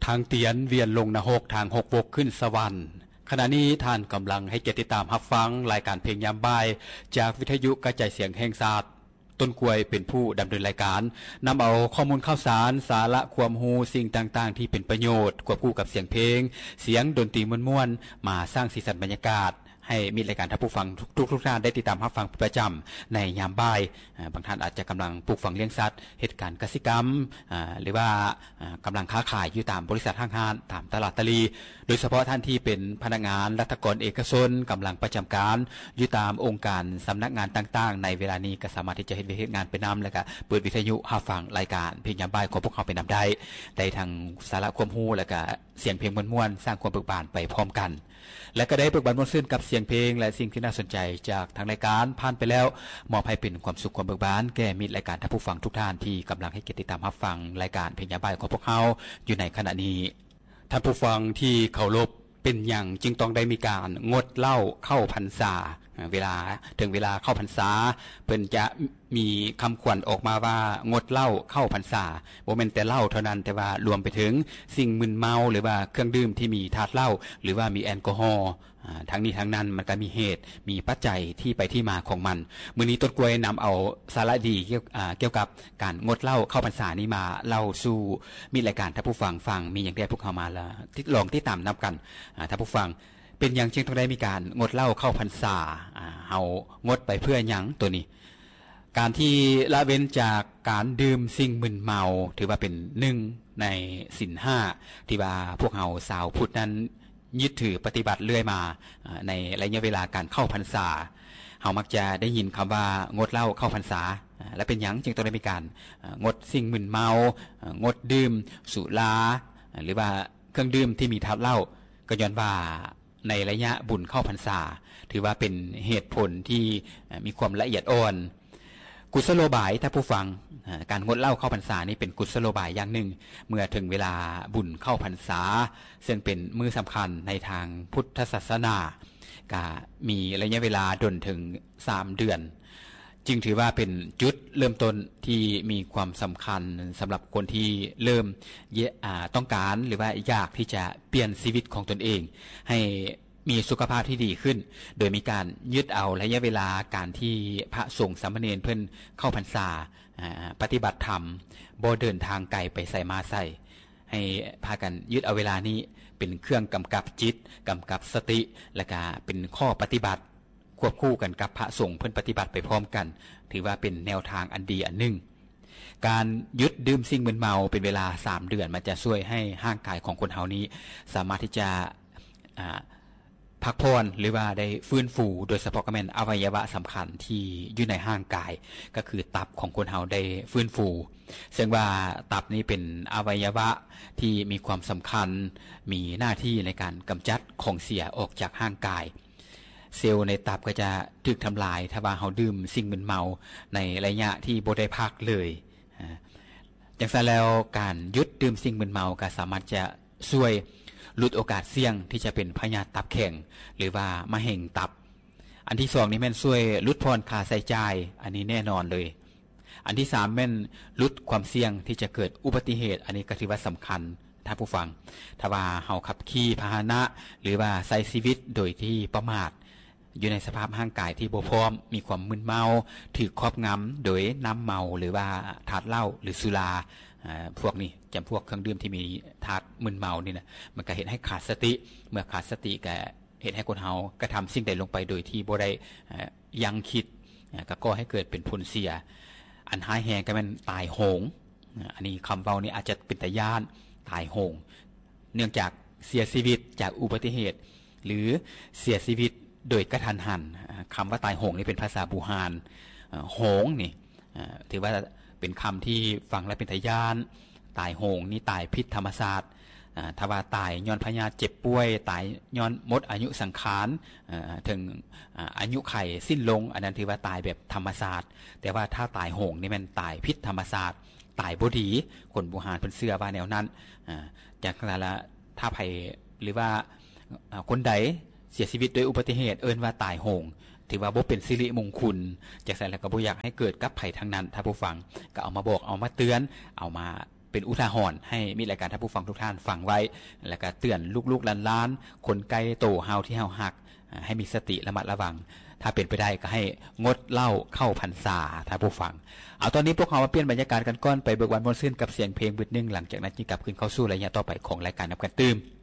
ทางเตียนเวียนลงนรกทางหกวกขึ้นสวรรค์ขณะนี้ท่านกำลังให้เกียรติตามรับฟังรายการเพลงยามบ่ายจากวิทยุกระจายเสียงแห่งชาติต้นกล้วยเป็นผู้ดำเนินรายการนำเอาข้อมูลข่าวสารสาระความรู้สิ่งต่างๆที่เป็นประโยชน์ควบคู่กับเสียงเพลงเสียงดนตรีม่วนๆมาสร้างสีสันบรรยากาศให้มีรายการท่านผู้ฟังทุกท่านได้ติดตามรับฟังประจำในยามบ่ายบางท่านอาจจะกำลังปลูกฝังเลี้ยงสัตว์เหตุการณ์กสิกรรมหรือว่ากำลังค้าขายอยู่ตามบริษัทห้างตามตลาดตะลีโดยเฉพาะท่านที่เป็นพนักงานรัฐกรเอกชนกำลังประจำการอยู่ตามองค์การสำนักงานต่างๆในเวลานี้ก็สามารถที่จะเฮ็ดงานไปนำแล้วก็เปิดวิทยุรับฟังรายการเพลงยามบ่ายของพวกเขาไปนำได้ทางสาระความรู้แล้วก็เสียงเพลงม่วนๆสร้างความเบิกบานไปพร้อมกันและก็ได้เบิกบานม่วนซื่นกับเสียงเพลงและสิ่งที่น่าสนใจจากทางรายการผ่านไปแล้วมอบให้เป็นความสุขความเบิกบานแก่มิตรรายการท่านผู้ฟังทุกท่านที่กำลังให้เกียรติติดตามรับฟังรายการเพลงยามบ่ายของพวกเขาอยู่ในขณะนี้ท่านผู้ฟังที่เคารพเป็นอย่างจึงต้องได้มีการงดเหล้าเข้าพรรษาเวลาถึงเวลาเข้าพรรษาเพิ่นจะมีคำขวัญออกมาว่างดเหล้าเข้าพรรษาบ่แม่นแต่เหล้าเท่านั้นแต่ว่ารวมไปถึงสิ่งมึนเมาหรือว่าเครื่องดื่มที่มีธาตุเหล้าหรือว่ามีแอลกอฮอล์ทั้งนี้ทั้งนั้นมันก็มีเหตุมีปัจจัยที่ไปที่มาของมันมื้อนี้ต้นกล้วยนำเอาสาระดีเกี่ยวกับการงดเหล้าเข้าพรรษานี้มาเล่าสู่มีรายการท่านผู้ฟังมีอย่างได้พวกเขามาแล้วลองติดตามนับกันท่านผู้ฟังเป็นอย่างเช่นต้องได้มีการงดเหล้าเข้าพรรษาเฮางดไปเพื่อหยังตัวนี้การที่ละเว้นจากการดื่มสิ่งมึนเมาถือว่าเป็นหนึ่งในศีล5ที่ว่าพวกเฮาชาวพุทธนั้นยึดถือปฏิบัติเรื่อยมาในระยะเวลาการเข้าพรรษาเฮามักจะได้ยินคำว่างดเหล้าเข้าพรรษาและเป็นหยังจึงต้องได้มีการงดสิ่งมึนเมางดดื่มสุราหรือว่าเครื่องดื่มที่มีธาตุเหล้าก็ย้อนว่าในระยะบุญเข้าพรรษาถือว่าเป็นเหตุผลที่มีความละเอียดอ่อนกุศโลบายถ้าผู้ฟังการงดเหล้าเข้าพรรษานี่เป็นกุศโลบายอย่างหนึ่งเมื่อถึงเวลาบุญเข้าพรรษาซึ่งเป็นมื้อสำคัญในทางพุทธศาสนาก็มีระยะเวลาดนถึง3เดือนจึงถือว่าเป็นจุดเริ่มต้นที่มีความสำคัญสำหรับคนที่เริ่มต้องการหรือว่าอยากที่จะเปลี่ยนชีวิตของตนเองให้มีสุขภาพที่ดีขึ้นโดยมีการยึดเอาระยะเวลาการที่พระสงฆ์สามเณรเพิ่นเข้าพรรษาปฏิบัติธรรมบ่เดินทางไกลไปใส่มาใส่ให้พากันยึดเอาเวลานี้เป็นเครื่องกำกับจิตกำกับสติและก็เป็นข้อปฏิบัติควบคู่กันกับพระสงฆ์เพิ่นปฏิบัติไปพร้อมกันถือว่าเป็นแนวทางอันดีอันหนึ่งการยึดดื่มสิ่งมึนเมาเป็นเวลา3เดือนมันจะช่วยให้ร่างกายของคนเฮานี้สามารถที่จะพักผ่อนหรือว่าได้ฟื้นฟูโดยเฉพาะก็แม่นอวัยวะสำคัญที่อยู่ในร่างกายก็คือตับของคนเฮาได้ฟื้นฟูซึ่งว่าตับนี้เป็นอวัยวะที่มีความสำคัญมีหน้าที่ในการกำจัดของเสียออกจากร่างกายเซลล์ในตับก็จะถูกทำลายถ้าว่าเฮาดื่มสิ่งมึนเมาในระยะที่บ่ได้พักเลยจังซั่นแล้วการหยุดดื่มสิ่งมึนเมาก็สามารถจะช่วยลดโอกาสเสี่ยงที่จะเป็นพยาธิตับแข็งหรือว่ามะเร็งตับอันที่2นี่แม่นช่วยลดพรค่าใช้จ่ายอันนี้แน่นอนเลยอันที่3แม่นลดความเสี่ยงที่จะเกิดอุบัติเหตุอันนี้ก็ถือว่าสำคัญท่านผู้ฟังถ้าว่าเฮาขับขี่พาหนะหรือว่าใช้ชีวิตโดยที่ประมาทอยู่ในสภาพร่างกายที่บ่พร้อมมีความมึนเมาถูกครอบงำโดยน้ำเมาหรือว่าธาตุเหล้าหรือสุราพวกนี้จำพวกเครื่องดื่มที่มีธาตุมึนเมานี่นะมันก็เห็นให้ขาดสติเมื่อขาดสติก็เห็นให้คนเฮากระทำสิ่งใดลงไปโดยที่บ่ได้ยังคิดก็ก่อให้เกิดเป็นผลเสียอันหายแหงก็มันตายโหงอันนี้คำเว้านี่อาจจะเป็นตาย่านตายโหงเนื่องจากเสียชีวิตจากอุบัติเหตุหรือเสียชีวิตโดยกระทันหันคำว่าตายโหงนี่เป็นภาษาบูฮานโหงนี่ถือว่าเป็นคำที่ฟังแล้วเป็นทายานตายโหงนี่ตายพิษธรรมศาสตร์ถ้าว่าตายย้อนพยาธิเจ็บป่วยตายย้อนหมดอายุสังขารถึงอายุไขสิ้นลงอันนั้นถือว่าตายแบบธรรมศาสตร์แต่ว่าถ้าตายโหงนี่มันตายพิษธรรมศาสตร์ตายบ่ดีคนบูฮานเพิ่นเชื่อว่าแนวนั้นจากนั้นละถ้าไผหรือว่าคนใดเสียชีวิตโดยอุบัติเหตุเอิ้นว่าตายโหงถือว่าบ่เป็นสิริมงคลจากนั้นแล้วก็บ่อยากให้เกิดกับไผทั้งนั้นถ้าผู้ฟังก็เอามาบอกเอามาเตือนเอามาเป็นอุทาหรณ์ให้มีรายการท่านผู้ฟังทุกท่านฟังไว้แล้วก็เตือนลูกๆหลานๆคนไกลโตเฮาที่เฮาฮักให้มีสติระมัดระวังถ้าเป็นไปได้ก็ให้งดเหล้าเข้าพรรษาท่านผู้ฟังเอาตอนนี้พวกเรามาเปลี่ยนบรรยากาศกันก่อนไปเบิกวันม่วนซื่นกับเสียงเพลงบึดนึงหลังจากนั้นจึงกลับคืนเข้าสู่ระยะต่อไปของรายการนับกันตื่ม